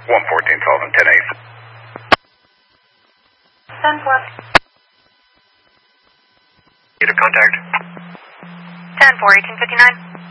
114 Sullivan, 10-8. 10-4. Need a contact? 10-4, 1859.